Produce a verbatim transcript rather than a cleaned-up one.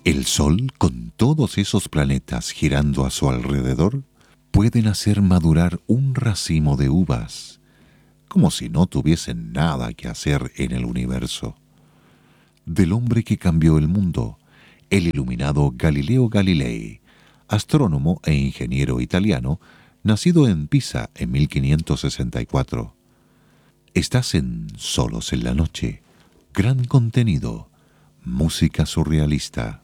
El Sol, con todos esos planetas girando a su alrededor, pueden hacer madurar un racimo de uvas, como si no tuviesen nada que hacer en el universo. Del hombre que cambió el mundo, el iluminado Galileo Galilei, astrónomo e ingeniero italiano, nacido en Pisa en mil quinientos sesenta y cuatro. Estás en Solos en la Noche. Gran contenido, música surrealista.